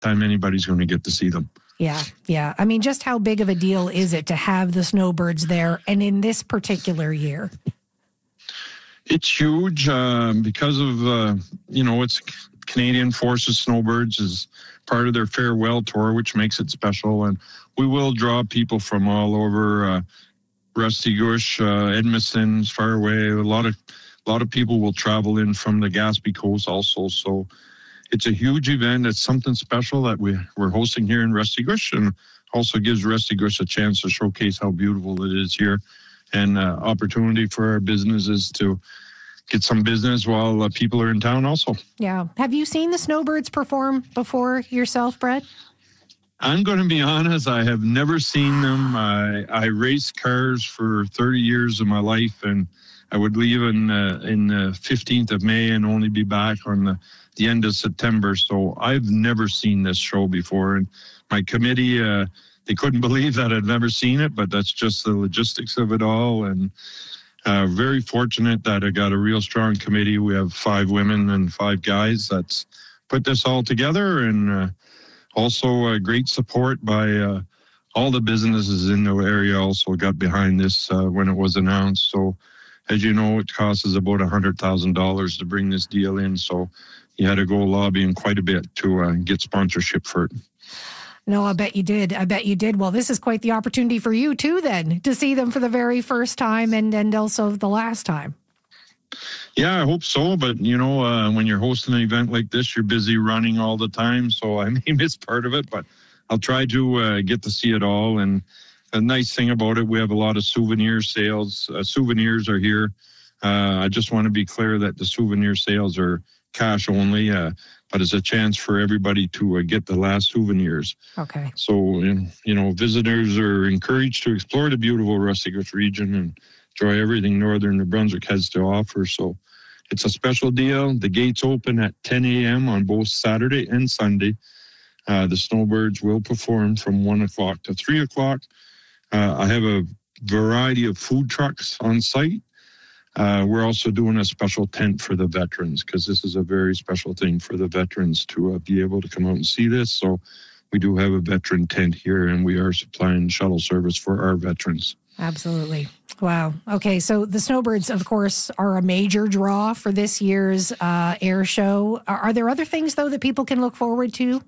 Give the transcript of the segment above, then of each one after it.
time anybody's going to get to see them. Yeah. I mean, just how big of a deal is it to have the snowbirds there, and in this particular year? It's huge because of, it's Canadian Forces Snowbirds is part of their farewell tour, which makes it special. And we will draw people from all over Restigouche, Edmonton, far away. A lot of people will travel in from the Gaspé Coast also. So it's a huge event. It's something special that we're hosting here in Restigouche, and also gives Restigouche a chance to showcase how beautiful it is here, and opportunity for our businesses to get some business while people are in town also. Yeah. Have you seen the snowbirds perform before yourself, Brad? I'm going to be honest, I have never seen them. I raced cars for 30 years of my life, and I would leave in the 15th of May and only be back on the end of September. So I've never seen this show before. And my committee, they couldn't believe that I'd never seen it, but that's just the logistics of it all. And very fortunate that I got a real strong committee. We have 5 women and 5 guys that's put this all together, and also great support by all the businesses in the area also got behind this when it was announced. So as you know, it costs us about $100,000 to bring this deal in. So you had to go lobbying quite a bit to get sponsorship for it. No, I bet you did. Well, this is quite the opportunity for you too, then, to see them for the very first time and also the last time. Yeah, I hope so. But, when you're hosting an event like this, you're busy running all the time. So I may miss part of it, but I'll try to get to see it all. And a nice thing about it, we have a lot of souvenir sales. Souvenirs are here. I just want to be clear that the souvenir sales are cash only, but it's a chance for everybody to get the last souvenirs. Okay. So, visitors are encouraged to explore the beautiful Restigouche region and enjoy everything Northern New Brunswick has to offer. So it's a special deal. The gates open at 10 a.m. on both Saturday and Sunday. The Snowbirds will perform from 1 o'clock to 3 o'clock. I have a variety of food trucks on site. We're also doing a special tent for the veterans, because this is a very special thing for the veterans to be able to come out and see this. So we do have a veteran tent here, and we are supplying shuttle service for our veterans. Absolutely. Wow. Okay, so the Snowbirds, of course, are a major draw for this year's air show. Are there other things, though, that people can look forward to?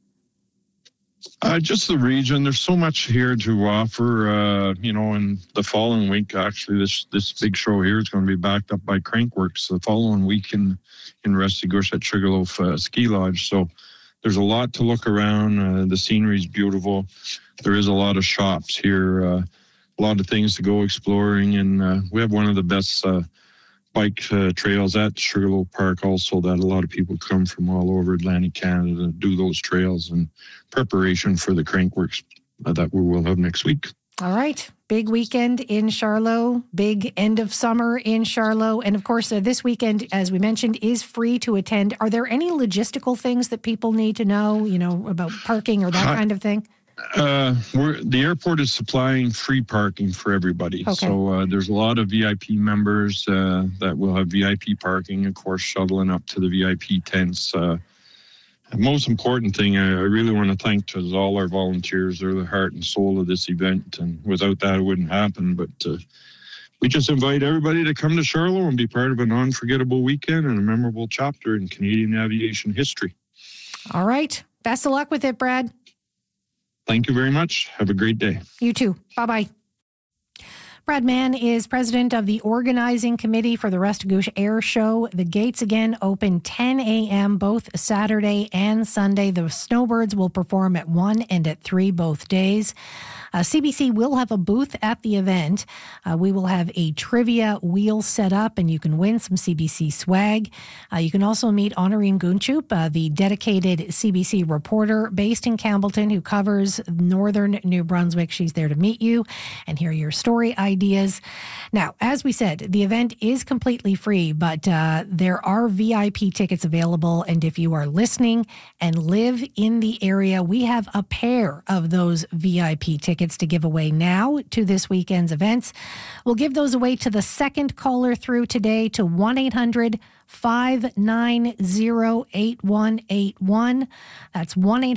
Just the region. There's so much here to offer, in the following week. Actually, this big show here is going to be backed up by Crankworks the following week in Restigouche at Sugarloaf Ski Lodge. So there's a lot to look around. The scenery is beautiful. There is a lot of shops here, a lot of things to go exploring. And we have one of the best bike trails at Sugarloaf Park also, that a lot of people come from all over Atlantic Canada to do those trails in preparation for the Crankworks that we will have next week. All right. Big weekend in Charlotte, big end of summer in Charlotte. And of course, this weekend, as we mentioned, is free to attend. Are there any logistical things that people need to know, about parking or that kind of thing? The airport is supplying free parking for everybody. Okay. So there's a lot of VIP members that will have VIP parking, of course, shuttling up to the VIP tents. The most important thing I really want to thank is all our volunteers. They're the heart and soul of this event, and without that, it wouldn't happen. But we just invite everybody to come to Charlotte and be part of an unforgettable weekend and a memorable chapter in Canadian aviation history. All right. Best of luck with it, Brad. Thank you very much. Have a great day. You too. Bye-bye. Brad Mann is president of the organizing committee for the Restigouche Air Show. The gates again open 10 a.m. both Saturday and Sunday. The Snowbirds will perform at 1 and at 3 both days. CBC will have a booth at the event. We will have a trivia wheel set up, and you can win some CBC swag. You can also meet Honorine Gunchup, the dedicated CBC reporter based in Campbellton who covers northern New Brunswick. She's there to meet you and hear your story ideas. Now, as we said, the event is completely free, but there are VIP tickets available. And if you are listening and live in the area, we have a pair of those VIP tickets to give away now to this weekend's events. We'll give those away to the second caller through today to 1-800-590-8181. That's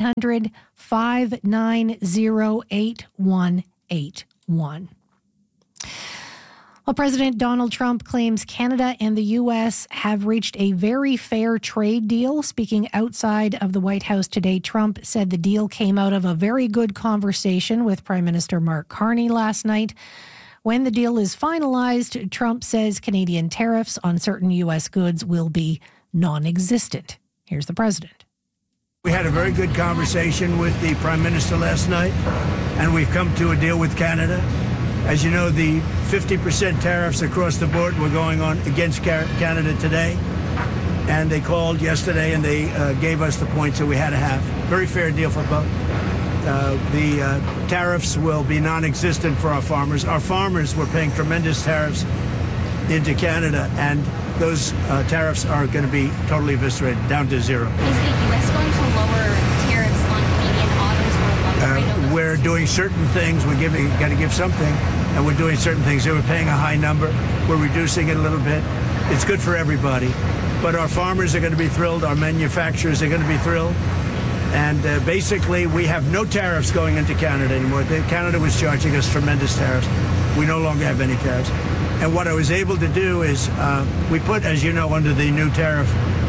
1-800-590-8181. Well, President Donald Trump claims Canada and the U.S. have reached a very fair trade deal. Speaking outside of the White House today, Trump said the deal came out of a very good conversation with Prime Minister Mark Carney last night. When the deal is finalized, Trump says Canadian tariffs on certain U.S. goods will be non-existent. Here's the president. We had a very good conversation with the Prime Minister last night, and we've come to a deal with Canada. As you know, the 50% tariffs across the board were going on against Canada today, and they called yesterday and they gave us the points that we had to have. Very fair deal for both. The tariffs will be non-existent for our farmers. Our farmers were paying tremendous tariffs into Canada, and those tariffs are going to be totally eviscerated, down to zero. Is the U.S. going to lower tariffs on Canadian autos or lumber? We're doing certain things. We're got to give something, and we're doing certain things. They were paying a high number. We're reducing it a little bit. It's good for everybody. But our farmers are going to be thrilled. Our manufacturers are going to be thrilled. And basically, we have no tariffs going into Canada anymore. Canada was charging us tremendous tariffs. We no longer have any tariffs. And what I was able to do is we put, as you know, under the new tariff,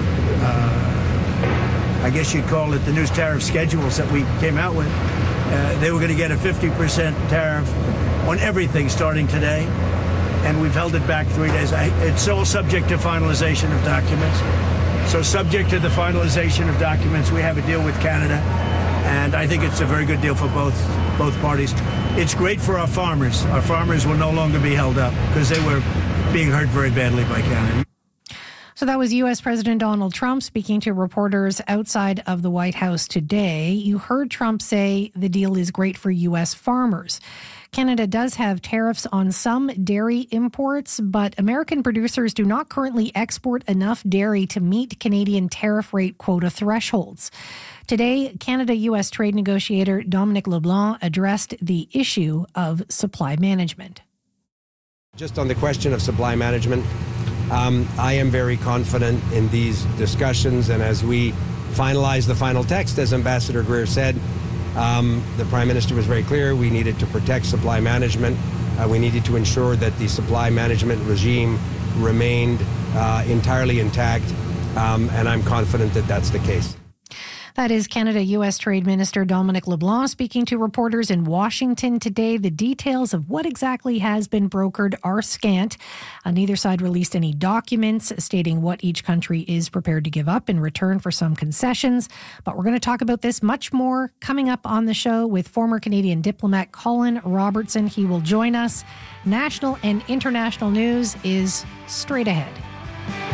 I guess you'd call it the new tariff schedules that we came out with. They were going to get a 50% tariff on everything starting today. And we've held it back 3 days. It's all subject to finalization of documents. So subject to the finalization of documents, we have a deal with Canada. And I think it's a very good deal for both parties. It's great for our farmers. Our farmers will no longer be held up because they were being hurt very badly by Canada. So that was U.S. President Donald Trump speaking to reporters outside of the White House today. You heard Trump say the deal is great for U.S. farmers. Canada does have tariffs on some dairy imports, but American producers do not currently export enough dairy to meet Canadian tariff rate quota thresholds. Today, Canada-U.S. trade negotiator Dominic LeBlanc addressed the issue of supply management. Just on the question of supply management, I am very confident in these discussions, and as we finalize the final text, as Ambassador Greer said, the Prime Minister was very clear. We needed to protect supply management. We needed to ensure that the supply management regime remained entirely intact, and I'm confident that that's the case. That is Canada-U.S. Trade Minister Dominic LeBlanc speaking to reporters in Washington today. The details of what exactly has been brokered are scant. Neither side released any documents stating what each country is prepared to give up in return for some concessions. But we're going to talk about this much more coming up on the show with former Canadian diplomat Colin Robertson. He will join us. National and international news is straight ahead.